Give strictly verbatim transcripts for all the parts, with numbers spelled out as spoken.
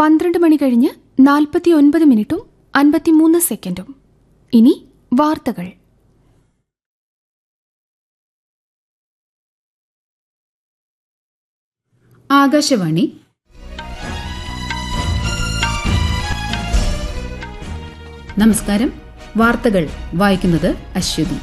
പന്ത്രണ്ട് മണി കഴിഞ്ഞ് നാൽപ്പത്തിയൊൻപത് മിനിറ്റും അൻപത്തിമൂന്ന് സെക്കൻഡും. ഇനി വാർത്തകൾ. ആകാശവാണി. നമസ്കാരം. വാർത്തകൾ വായിക്കുന്നത് അശ്വതി.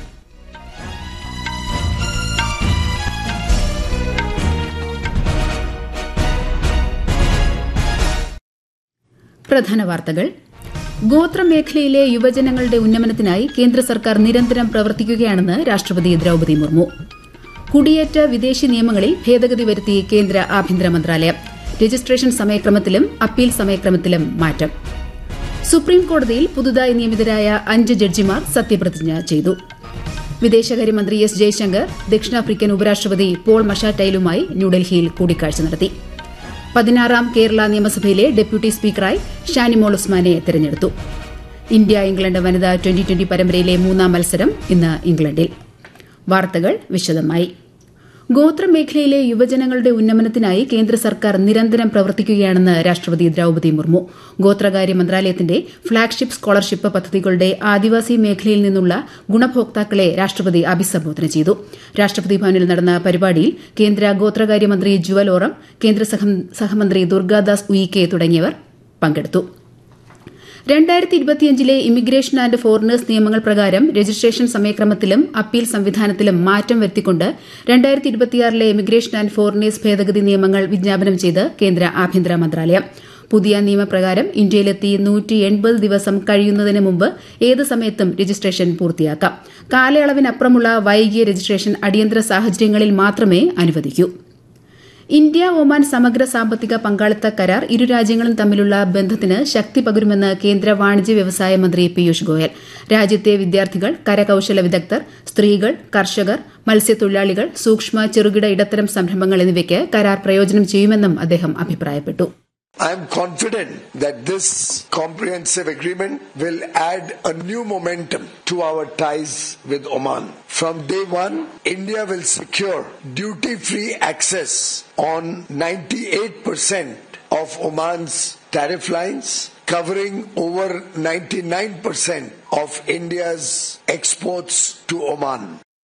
പ്രധാന വാർത്തകൾ. ഗോത്രമേഖലയിലെ യുവജനങ്ങളുടെ ഉന്നമനത്തിനായി കേന്ദ്ര സർക്കാർ നിരന്തരം പ്രവർത്തിക്കുകയാണെന്ന് രാഷ്ട്രപതി ദ്രൌപദി മുർമു. കുടിയേറ്റ വിദേശി നിയമങ്ങളിൽ ഭേദഗതി വരുത്തി കേന്ദ്ര ആഭ്യന്തര മന്ത്രാലയം. രജിസ്ട്രേഷൻ സമയക്രമത്തിലും അപ്പീൽ സമയക്രമത്തിലും മാറ്റം. സുപ്രീംകോടതിയിൽ പുതുതായി നിയമിതരായ അഞ്ച് ജഡ്ജിമാർ സത്യപ്രതിജ്ഞ ചെയ്തു. വിദേശകാര്യമന്ത്രി എസ് ജയശങ്കർ ദക്ഷിണാഫ്രിക്കൻ ഉപരാഷ്ട്രപതി പോൾ മഷാറ്റൈലുമായി ന്യൂഡൽഹിയിൽ കൂടിക്കാഴ്ച നടത്തി. പതിനാറാം കേരള നിയമസഭയിലെ ഡെപ്യൂട്ടി സ്പീക്കറായി ഷാനിമോൾ ഉസ്മാനെ തെരഞ്ഞെടുത്തു. ഇന്ത്യ ഇംഗ്ലണ്ട് വനിതാ ട്വന്റി ട്വന്റി പരമ്പരയിലെ മൂന്നാം മത്സരം ഇന്ന് ഇംഗ്ലണ്ടിൽ. വാർത്തകൾ വിശദമായി. ഗോത്രമേഖലയിലെ യുവജനങ്ങളുടെ ഉന്നമനത്തിനായി കേന്ദ്ര സർക്കാർ നിരന്തരം പ്രവർത്തിക്കുകയാണെന്ന് രാഷ്ട്രപതി ദ്രൌപദി മുർമു. ഗോത്രകാര്യ മന്ത്രാലയത്തിന്റെ ഫ്ളാഗ്ഷിപ്പ് സ്കോളർഷിപ്പ് പദ്ധതികളുടെ ആദിവാസി മേഖലയിൽ നിന്നുള്ള ഗുണഭോക്താക്കളെ രാഷ്ട്രപതി അഭിസംബോധന ചെയ്തു. രാഷ്ട്രപതി ഭവനിൽ നടന്ന പരിപാടിയിൽ കേന്ദ്ര ഗോത്രകാര്യമന്ത്രി ജുവൽ ഓറം, കേന്ദ്ര സഹമന്ത്രി ദുർഗാദാസ് ഉയിക്കെ തുടങ്ങിയവർ പങ്കെടുത്തു. രണ്ടായിരത്തി ഇരുപത്തിയഞ്ചിലെ ഇമിഗ്രേഷൻ ആന്റ് ഫോറിനേഴ്സ് നിയമങ്ങൾ പ്രകാരം രജിസ്ട്രേഷൻ സമയക്രമത്തിലും അപ്പീൽ സംവിധാനത്തിലും മാറ്റം വരുത്തിക്കൊണ്ട് രണ്ടായിരത്തി ഇരുപത്തിയാറിലെ ഇമിഗ്രേഷൻ ആന്റ് ഫോറിനേഴ്സ് ഭേദഗതി നിയമങ്ങൾ വിജ്ഞാപനം ചെയ്ത് കേന്ദ്ര ആഭ്യന്തര മന്ത്രാലയം. പുതിയ നിയമപ്രകാരം ഇന്ത്യയിലെത്തി നൂറ്റി എൺപത് ദിവസം കഴിയുന്നതിന് മുമ്പ് ഏത് സമയത്തും രജിസ്ട്രേഷൻ പൂർത്തിയാക്കാം. കാലയളവിനപ്പുറമുള്ള വൈകിയ രജിസ്ട്രേഷൻ അടിയന്തര സാഹചര്യങ്ങളിൽ മാത്രമേ അനുവദിക്കൂ. ഇന്ത്യ ഒമാൻ സമഗ്ര സാമ്പത്തിക പങ്കാളിത്ത കരാർ ഇരു രാജ്യങ്ങളും തമ്മിലുള്ള ബന്ധത്തിന് ശക്തി പകരുമെന്ന് കേന്ദ്ര വാണിജ്യ വ്യവസായ മന്ത്രി പീയൂഷ് ഗോയൽ. രാജ്യത്തെ വിദ്യാർത്ഥികൾ, കരകൌശല വിദഗ്ധർ, സ്ത്രീകൾ, കർഷകർ, മത്സ്യത്തൊഴിലാളികൾ, സൂക്ഷ്മ ചെറുകിട ഇടത്തരം സംരംഭങ്ങൾ എന്നിവയ്ക്ക് കരാർ പ്രയോജനം ചെയ്യുമെന്നും അദ്ദേഹം അഭിപ്രായപ്പെട്ടു. I am confident that this comprehensive agreement will add a new momentum to our ties with Oman. From day one, India will secure duty-free access on ninety-eight percent of Oman's tariff lines, covering over ninety-nine percent of India's exports to Oman.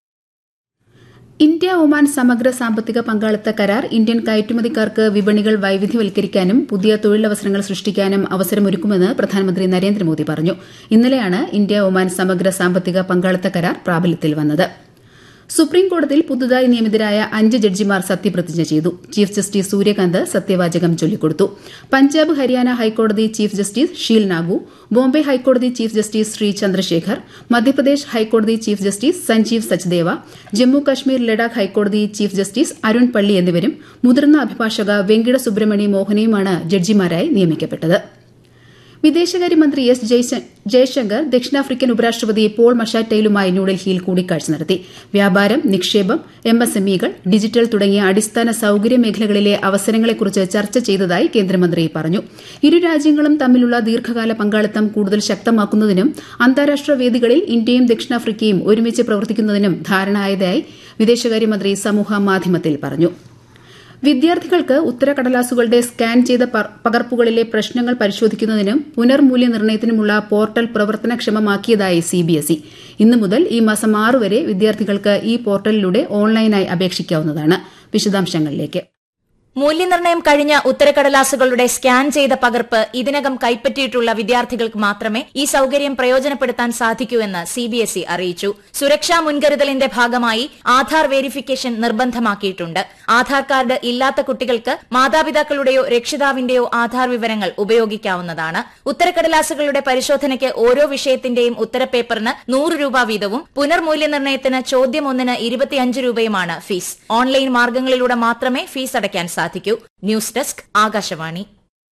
India Oman സമഗ്ര സാമ്പത്തിക പങ്കാളിത്ത കരാർ Indian കയറ്റുമതിക്കാർക്ക് വിപണികൾ വൈവിധ്യവൽക്കരിക്കാനും പുതിയ തൊഴിലവസരങ്ങൾ സൃഷ്ടിക്കാനും അവസരമൊരുക്കുമെന്ന് പ്രധാനമന്ത്രി നരേന്ദ്രമോദി പറഞ്ഞു. ഇന്നലെയാണ് ഇന്ത്യ ഒമാൻ സമഗ്ര സാമ്പത്തിക പങ്കാളിത്ത കരാർ പ്രാബല്യത്തിൽ വന്നത്. സുപ്രീംകോടതിയിൽ പുതുതായി നിയമിതരായ അഞ്ച് ജഡ്ജിമാർ സത്യപ്രതിജ്ഞ ചെയ്തു. ചീഫ് ജസ്റ്റിസ് സൂര്യകാന്ത് സത്യവാചകം ചൊല്ലിക്കൊടുത്തു. പഞ്ചാബ് ഹരിയാന ഹൈക്കോടതി chief justice she'll Nagu, Bombay ഹൈക്കോടതി ചീഫ് ജസ്റ്റിസ് ശ്രീ ചന്ദ്രശേഖർ, മധ്യപ്രദേശ് ഹൈക്കോടതി ചീഫ് ജസ്റ്റിസ് സഞ്ജീവ് സച്ദേവ, ജമ്മു കശ്മീർ ലഡാക്ക് ഹൈക്കോടതി ചീഫ് ജസ്റ്റിസ് അരുൺ പള്ളി എന്നിവരും മുതിർന്ന അഭിഭാഷക വെങ്കിട സുബ്രഹ്മണി മോഹനയുമാണ് ജഡ്ജിമാരായി നിയമിക്കപ്പെട്ടത്. വിദേശകാര്യമന്ത്രി എസ് ജയശങ്കർ ദക്ഷിണാഫ്രിക്കൻ ഉപരാഷ്ട്രപതി പോൾ മഷാറ്റൈലുമായി ന്യൂഡൽഹിയിൽ കൂടിക്കാഴ്ച നടത്തി. വ്യാപാരം, നിക്ഷേപം, എം എസ് എം ഇകൾ, ഡിജിറ്റൽ തുടങ്ങിയ അടിസ്ഥാന സൌകര്യ മേഖലകളിലെ അവസരങ്ങളെക്കുറിച്ച് ചർച്ച ചെയ്തതായി കേന്ദ്രമന്ത്രി പറഞ്ഞു. ഇരു രാജ്യങ്ങളും തമ്മിലുള്ള ദീർഘകാല പങ്കാളിത്തം കൂടുതൽ ശക്തമാക്കുന്നതിനും അന്താരാഷ്ട്ര വേദികളിൽ ഇന്ത്യയും ദക്ഷിണാഫ്രിക്കയും ഒരുമിച്ച് പ്രവർത്തിക്കുന്നതിനും ധാരണയായതായി വിദേശകാര്യമന്ത്രി സമൂഹ മാധ്യമത്തിൽ പറഞ്ഞു. വിദ്യാർത്ഥികൾക്ക് ഉത്തരക്കടലാസുകളുടെ സ്കാൻ ചെയ്ത പകർപ്പുകളിലെ പ്രശ്നങ്ങൾ പരിശോധിക്കുന്നതിനും പുനർമൂല്യനിർണ്ണയത്തിനുമുള്ള പോർട്ടൽ പ്രവർത്തനക്ഷമമാക്കിയതായി സിബിഎസ്ഇ. ഇന്നു മുതൽ ഈ മാസം ആറ് വരെ വിദ്യാർത്ഥികൾക്ക് ഈ പോർട്ടലിലൂടെ ഓൺലൈനായി അപേക്ഷിക്കാവുന്നതാണ്. വിശദാംശങ്ങളിലേക്ക്. മൂല്യനിർണ്ണയം കഴിഞ്ഞ ഉത്തരക്കടലാസുകളുടെ സ്കാൻ ചെയ്ത പകർപ്പ് ഇതിനകം കൈപ്പറ്റിയിട്ടുള്ള വിദ്യാർത്ഥികൾക്ക് മാത്രമേ ഈ സൌകര്യം പ്രയോജനപ്പെടുത്താൻ സാധിക്കൂ എന്ന് സിബിഎസ്ഇ അറിയിച്ചു. സുരക്ഷാ മുൻകരുതലിന്റെ ഭാഗമായി ആധാർ വെരിഫിക്കേഷൻ നിർബന്ധമാക്കിയിട്ടുണ്ട്. ആധാർ കാർഡ് ഇല്ലാത്ത കുട്ടികൾക്ക് മാതാപിതാക്കളുടെയോ രക്ഷിതാവിന്റെയോ ആധാർ വിവരങ്ങൾ ഉപയോഗിക്കാവുന്നതാണ്. ഉത്തരക്കടലാസുകളുടെ പരിശോധനയ്ക്ക് ഓരോ വിഷയത്തിന്റെയും ഉത്തരപേപ്പറിന് നൂറ് രൂപ വീതവും പുനർമൂല്യനിർണ്ണയത്തിന് ചോദ്യം ഒന്നിന് ഇരുപത്തിയഞ്ച് രൂപയുമാണ് ഫീസ്. ഓൺലൈൻ മാർഗങ്ങളിലൂടെ മാത്രമേ ഫീസ് അടയ്ക്കാൻ സാധിക്കൂ. News desk, Akashvani.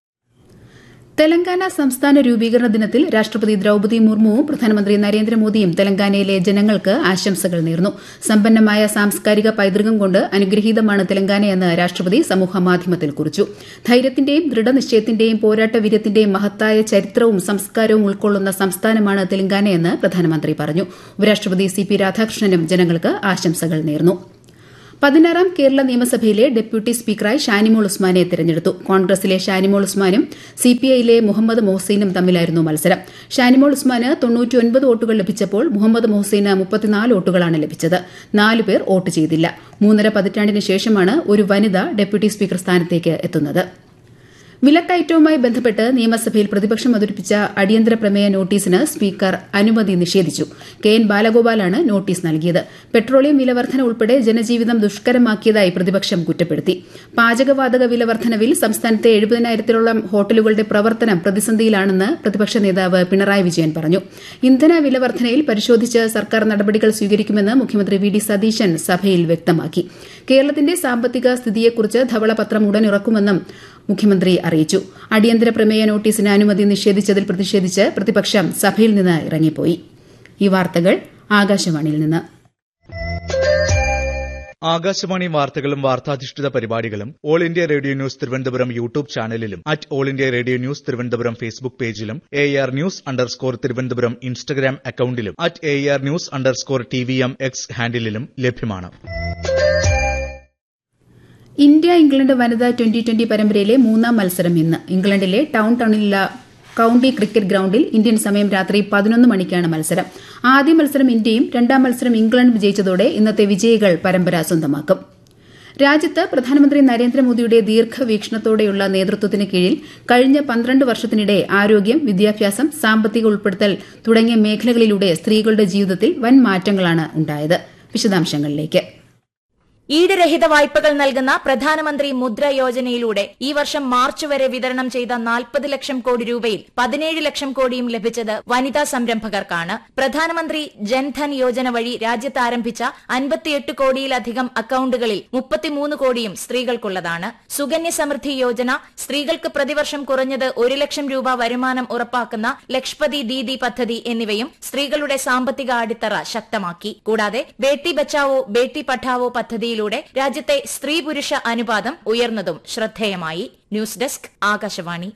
തെലങ്കാന സംസ്ഥാന രൂപീകരണ ദിനത്തിൽ രാഷ്ട്രപതി ദ്രൌപദി മുർമുവും പ്രധാനമന്ത്രി നരേന്ദ്രമോദിയും തെലങ്കാനയിലെ ജനങ്ങൾക്ക് ആശംസകൾ നേർന്നു. സമ്പന്നമായ സാംസ്കാരിക പൈതൃകം കൊണ്ട് അനുഗ്രഹീതമാണ് തെലങ്കാനയെന്ന് രാഷ്ട്രപതി സമൂഹമാധ്യമത്തിൽ കുറിച്ചു. ധൈര്യത്തിന്റെയും ദൃഢനിശ്ചയത്തിന്റെയും പോരാട്ടവീര്യത്തിന്റെയും മഹത്തായ ചരിത്രവും സംസ്കാരവും ഉൾക്കൊള്ളുന്ന സംസ്ഥാനമാണ് തെലങ്കാനയെന്ന് പ്രധാനമന്ത്രി പറഞ്ഞു. ഉപരാഷ്ട്രപതി സി പി രാധാകൃഷ്ണനും ജനങ്ങൾക്ക് ആശംസകൾ നേർന്നു. പതിനാറാം കേരള നിയമസഭയിലെ ഡെപ്യൂട്ടി സ്പീക്കറായി ഷാനിമോൾ ഉസ്മാനെ തെരഞ്ഞെടുത്തു. കോൺഗ്രസിലെ ഷാനിമോൾ ഉസ്മാനും സിപിഐയിലെ മുഹമ്മദ് മൊഹ്സീനും തമ്മിലായിരുന്നു മത്സരം. ഷാനിമോൾ ഉസ്മാന് തൊണ്ണൂറ്റിയൊൻപത് വോട്ടുകൾ ലഭിച്ചപ്പോൾ മുഹമ്മദ് മൊഹ്സീന് മുപ്പത്തിനാല് വോട്ടുകളാണ് ലഭിച്ചത്. നാല് പേർ വോട്ട് ചെയ്തില്ല. മൂന്നര പതിറ്റാണ്ടിന് ശേഷമാണ് ഒരു വനിത ഡെപ്യൂട്ടി സ്പീക്കർ സ്ഥാനത്തേക്ക് എത്തുന്നത്. വിലക്കയറ്റവുമായി ബന്ധപ്പെട്ട് നിയമസഭയിൽ പ്രതിപക്ഷം അവതരിപ്പിച്ച അടിയന്തര പ്രമേയ നോട്ടീസിന് സ്പീക്കർ അനുമതി നിഷേധിച്ചു. കെ എൻ ബാലഗോപാലാണ് നോട്ടീസ് നൽകിയത്. പെട്രോളിയം വിലവർദ്ധന ഉൾപ്പെടെ ജനജീവിതം ദുഷ്കരമാക്കിയതായി പ്രതിപക്ഷം കുറ്റപ്പെടുത്തി. പാചകവാതക വിലവർദ്ധനവിൽ സംസ്ഥാനത്തെ എഴുപതിനായിരത്തിലോളം ഹോട്ടലുകളുടെ പ്രവർത്തനം പ്രതിസന്ധിയിലാണെന്ന് പ്രതിപക്ഷ നേതാവ് പിണറായി വിജയൻ പറഞ്ഞു. ഇന്ധന വിലവർദ്ധനയിൽ പരിശോധിച്ച് സർക്കാർ നടപടികൾ സ്വീകരിക്കുമെന്ന് മുഖ്യമന്ത്രി വി ഡി സതീശൻ സഭയിൽ വ്യക്തമാക്കി. കേരളത്തിന്റെ സാമ്പത്തിക സ്ഥിതിയെക്കുറിച്ച് ധവളപത്രം ഉടൻ ഇറക്കുമെന്നും മുഖ്യമന്ത്രി അറിയിച്ചു. അടിയന്തര പ്രമേയ നോട്ടീസിന് അനുമതി നിഷേധിച്ചതിൽ പ്രതിഷേധിച്ച് പ്രതിപക്ഷം സഭയിൽ നിന്ന് ഇറങ്ങിപ്പോയി. ഈ വാർത്തകൾ ആകാശവാണിയിൽ നിന്ന്. ആകാശവാണി വാർത്തകളും വാർത്താധിഷ്ഠിത പരിപാടികളും all India radio news Thiruvananthapuram YouTube ചാനലിലും at all India radio news Thiruvananthapuram Facebook പേജിലും A R news underscore Thiruvananthapuram Instagram അക്കൌണ്ടിലും at A R news underscore T V M X ഹാൻഡിലും ലഭ്യമാണ്. ഇന്ത്യ ഇംഗ്ലണ്ട് വനിതാ ട്വന്റി ട്വന്റി പരമ്പരയിലെ മൂന്നാം മത്സരം ഇന്ന്. ഇംഗ്ലണ്ടിലെ ടൌൺ ടൌണിലുള്ള കൌണ്ടി ക്രിക്കറ്റ് ഗ്രൌണ്ടിൽ ഇന്ത്യൻ സമയം രാത്രി പതിനൊന്ന് മണിക്കാണ് മത്സരം. ആദ്യ മത്സരം ഇന്ത്യയും രണ്ടാം മത്സരം ഇംഗ്ലണ്ടും വിജയിച്ചതോടെ ഇന്നത്തെ വിജയികൾ പരമ്പര സ്വന്തമാക്കും. രാജ്യത്ത് പ്രധാനമന്ത്രി നരേന്ദ്രമോദിയുടെ ദീർഘവീക്ഷണത്തോടെയുള്ള നേതൃത്വത്തിന് കീഴിൽ കഴിഞ്ഞ പന്ത്രണ്ട് വർഷത്തിനിടെ ആരോഗ്യം, വിദ്യാഭ്യാസം, സാമ്പത്തിക ഉൾപ്പെടുത്തൽ തുടങ്ങിയ മേഖലകളിലൂടെ സ്ത്രീകളുടെ ജീവിതത്തിൽ വൻ മാറ്റങ്ങളാണ് ഉണ്ടായത്. വിശദാംശങ്ങളിലേക്ക്. ഈടുരഹിത വായ്പകൾ നൽകുന്ന പ്രധാനമന്ത്രി മുദ്ര യോജനയിലൂടെ ഈ വർഷം മാർച്ച് വരെ വിതരണം ചെയ്ത നാൽപ്പത് ലക്ഷം കോടി രൂപയിൽ പതിനേഴ് ലക്ഷം കോടിയും ലഭിച്ചത് വനിതാ സംരംഭകർക്കാണ്. പ്രധാനമന്ത്രി ജൻധൻ യോജന വഴി രാജ്യത്ത് ആരംഭിച്ച അൻപത്തിയെട്ട് കോടിയിലധികം അക്കൌണ്ടുകളിൽ മുപ്പത്തിമൂന്ന് കോടിയും സ്ത്രീകൾക്കുള്ളതാണ്. സുകന്യ സമൃദ്ധി യോജന, സ്ത്രീകൾക്ക് പ്രതിവർഷം കുറഞ്ഞത് ഒരു ലക്ഷം രൂപ വരുമാനം ഉറപ്പാക്കുന്ന ലക്ഷ്പതി ദീദി പദ്ധതി എന്നിവയും സ്ത്രീകളുടെ സാമ്പത്തിക അടിത്തറ ശക്തമാക്കി. കൂടാതെ ബേട്ടി ബച്ചാവോ ബേട്ടി പഠാവോ പദ്ധതിയിൽ രാജ്യത്തെ സ്ത്രീ പുരുഷ അനുപാതം ഉയർന്നതും ശ്രദ്ധേയമായി. News desk Akashvani.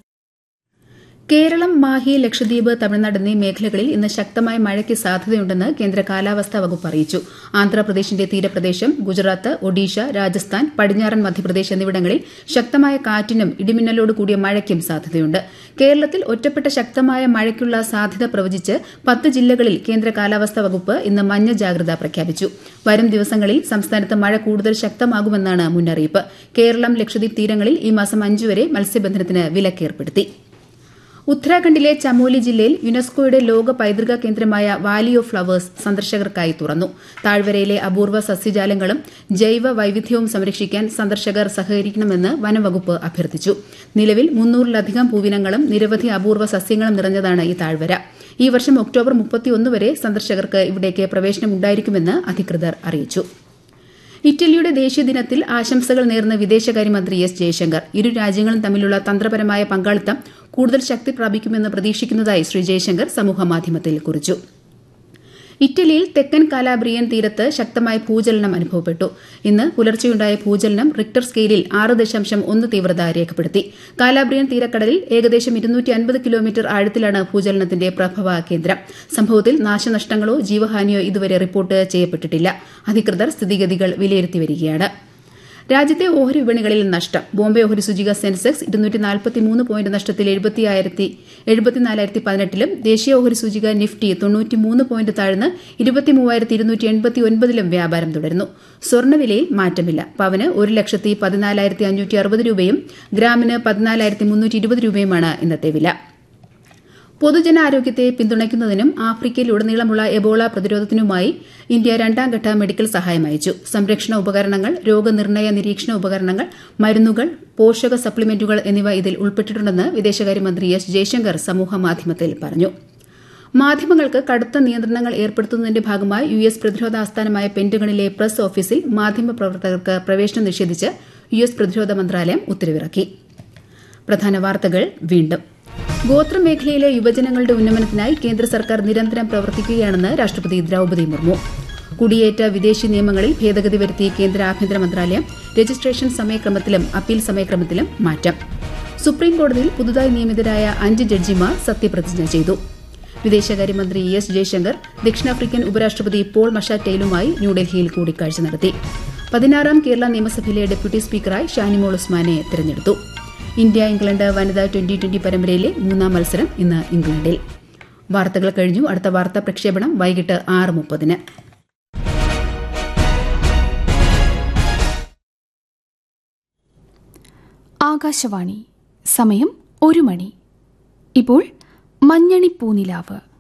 കേരളം, മാഹി, ലക്ഷദ്വീപ്, തമിഴ്നാട് എന്നീ മേഖലകളിൽ ഇന്ന് ശക്തമായ മഴയ്ക്ക് സാധ്യതയുണ്ടെന്ന് കേന്ദ്ര കാലാവസ്ഥാ വകുപ്പ് അറിയിച്ചു. ആന്ധ്രാപ്രദേശിന്റെ തീരപ്രദേശം, ഗുജറാത്ത്, ഒഡീഷ, രാജസ്ഥാൻ, പടിഞ്ഞാറൻ മധ്യപ്രദേശ് എന്നിവിടങ്ങളിൽ ശക്തമായ കാറ്റിനും ഇടിമിന്നലോട് കൂടിയ മഴയ്ക്കും സാധ്യതയുണ്ട്. കേരളത്തിൽ ഒറ്റപ്പെട്ട ശക്തമായ മഴയ്ക്കുള്ള സാധ്യത പ്രവചിച്ച് പത്ത് ജില്ലകളിൽ കേന്ദ്ര കാലാവസ്ഥാ വകുപ്പ് ഇന്ന് മഞ്ഞ ജാഗ്രത പ്രഖ്യാപിച്ചു. വരും ദിവസങ്ങളിൽ സംസ്ഥാനത്ത് മഴ കൂടുതൽ ശക്തമാകുമെന്നാണ് മുന്നറിയിപ്പ്. കേരളം, ലക്ഷദ്വീപ് തീരങ്ങളിൽ ഈ മാസം അഞ്ച് വരെ മത്സ്യബന്ധനത്തിന് വിലക്കേർപ്പെടുത്തി. ഉത്തരാഖണ്ഡിലെ ചമോലി ജില്ലയിൽ യുനെസ്കോയുടെ ലോക പൈതൃക കേന്ദ്രമായ വാലി ഓഫ് ഫ്ലവേഴ്സ് സന്ദർശകർക്കായി തുറന്നു. താഴ്വരയിലെ അപൂർവ സസ്യജാലങ്ങളും ജൈവ വൈവിധ്യവും സംരക്ഷിക്കാൻ സന്ദർശകർ സഹകരിക്കണമെന്ന് വനംവകുപ്പ് അഭ്യർത്ഥിച്ചു. നിലവിൽ മുന്നൂറിലധികം പൂവിനങ്ങളും നിരവധി അപൂർവ സസ്യങ്ങളും നിറഞ്ഞതാണ് ഈ താഴ്വര. ഈ വർഷം ഒക്ടോബർ മുപ്പത്തിയൊന്ന് വരെ സന്ദർശകർക്ക് ഇവിടേക്ക് പ്രവേശനമുണ്ടായിരിക്കുമെന്ന് അധികൃതർ അറിയിച്ചു. ഇറ്റലിയുടെ ദേശീയ ദിനത്തിൽ ആശംസകൾ നേർന്ന വിദേശകാര്യമന്ത്രി എസ് ജയശങ്കർ ഇരു രാജ്യങ്ങളും തമ്മിലുള്ള തന്ത്രപരമായ പങ്കാളിത്തം കൂടുതൽ ശക്തി പ്രാപിക്കുമെന്ന് പ്രതീക്ഷിക്കുന്നതായി ശ്രീ ജയശങ്കർ സമൂഹമാധ്യമത്തിൽ കുറിച്ചു. ഇറ്റലിയിൽ തെക്കൻ കാലാബ്രിയൻ തീരത്ത് ശക്തമായ ഭൂചലനം അനുഭവപ്പെട്ടു. ഇന്ന് പുലർച്ചെയുണ്ടായ ഭൂചലനം റിക്ടർ സ്കെയിലിൽ ആറ് ദശാംശം ഒന്ന് തീവ്രത രേഖപ്പെടുത്തി. കാലാബ്രിയൻ തീരക്കടലിൽ ഏകദേശം ഇരുന്നൂറ്റി അൻപത് കിലോമീറ്റർ ആഴത്തിലാണ് ഭൂചലനത്തിന്റെ പ്രഭവ കേന്ദ്രം. സംഭവത്തിൽ നാശനഷ്ടങ്ങളോ ജീവഹാനിയോ ഇതുവരെ റിപ്പോർട്ട് ചെയ്യപ്പെട്ടിട്ടില്ല. അധികൃതർ സ്ഥിതിഗതികൾ വിലയിരുത്തി വരികയാണ്. രാജ്യത്തെ ഓഹരി വിപണികളിൽ നഷ്ടം. ബോംബെ ഓഹരി സൂചിക സെൻസെക്സ് ഇരുന്നൂറ്റി നാൽപ്പത്തിമൂന്ന് പോയിന്റ് നഷ്ടത്തിൽ എഴുപത്തിനാലായിരത്തി പതിനെട്ടിലും ദേശീയ ഓഹരി സൂചിക നിഫ്റ്റി തൊണ്ണൂറ്റിമൂന്ന് പോയിന്റ് താഴ്ന്ന് ഇരുപത്തിമൂവായിരത്തി ഇരുന്നൂറ്റി എൺപത്തി ഒൻപതിലും വ്യാപാരം തുടരുന്നു. സ്വർണ്ണവിലയിൽ മാറ്റമില്ല. പവന് ഒരു ലക്ഷത്തി പതിനാലായിരത്തി അഞ്ഞൂറ്റി അറുപത് രൂപയും ഗ്രാമിന് പതിനാലായിരത്തി മുന്നൂറ്റി ഇരുപത് രൂപയുമാണ് ഇന്നത്തെ വില. പൊതുജനാരോഗ്യത്തെ പിന്തുണയ്ക്കുന്നതിനും ആഫ്രിക്കയിലുടനീളമുള്ള എബോള പ്രതിരോധത്തിനുമായി ഇന്ത്യ രണ്ടാംഘട്ട മെഡിക്കൽ സഹായം അയച്ചു. സംരക്ഷണ ഉപകരണങ്ങൾ, രോഗനിർണയ നിരീക്ഷണ ഉപകരണങ്ങൾ, മരുന്നുകൾ, പോഷക സപ്ലിമെന്റുകൾ എന്നിവ ഇതിൽ ഉൾപ്പെട്ടിട്ടുണ്ടെന്ന് വിദേശകാര്യമന്ത്രി എസ് ജയശങ്കർ സമൂഹമാധ്യമത്തിൽ പറഞ്ഞു. മാധ്യമങ്ങൾക്ക് കടുത്ത നിയന്ത്രണങ്ങൾ ഏർപ്പെടുത്തുന്നതിന്റെ ഭാഗമായി യു എസ് പ്രതിരോധ ആസ്ഥാനമായ പെന്റഗണിലെ പ്രസ് ഓഫീസിൽ മാധ്യമപ്രവർത്തകർക്ക് പ്രവേശനം നിഷേധിച്ച് യു എസ് പ്രതിരോധ മന്ത്രാലയം ഉത്തരവിറക്കി. പ്രധാന വാർത്തകൾ വീണ്ടും. ഗോത്രമേഖലയിലെ യുവജനങ്ങളുടെ ഉന്നമനത്തിനായി കേന്ദ്ര സർക്കാർ നിരന്തരം പ്രവർത്തിക്കുകയാണെന്ന് രാഷ്ട്രപതി ദ്രൌപദി മുർമു. കുടിയേറ്റ വിദേശി നിയമങ്ങളിൽ ഭേദഗതി വരുത്തി കേന്ദ്ര ആഭ്യന്തര മന്ത്രാലയം. രജിസ്ട്രേഷൻ സമയക്രമത്തിലും അപ്പീൽ സമയക്രമത്തിലും മാറ്റം. സുപ്രീംകോടതിയിൽ പുതുതായി നിയമിതരായ അഞ്ച് ജഡ്ജിമാർ സത്യപ്രതിജ്ഞ ചെയ്തു. വിദേശകാര്യമന്ത്രി എസ് ജയശങ്കർ ദക്ഷിണാഫ്രിക്കൻ ഉപരാഷ്ട്രപതി പോൾ മഷാറ്റെയിലുമായി ന്യൂഡൽഹിയിൽ കൂടിക്കാഴ്ച നടത്തി. പതിനാറാം കേരള നിയമസഭയിലെ ഡെപ്യൂട്ടി സ്പീക്കറായി ഷാനിമോൾ ഉസ്മാനെ തെരഞ്ഞെടുത്തു. ഇന്ത്യ ഇംഗ്ലണ്ട് വനിതാ ട്വന്റി ട്വന്റി പരമ്പരയിലെ മൂന്നാം മത്സരം ഇന്ന് ഇംഗ്ലണ്ടിൽ. വാർത്തകൾ കഴിഞ്ഞു. അടുത്ത വാർത്താ പ്രക്ഷേപണം വൈകിട്ട് ആറ് മുപ്പതിന്. ആകാശവാണി. സമയം ഒരു മണി. ഇപ്പോൾ മഞ്ഞണി പൂനിലാവ്.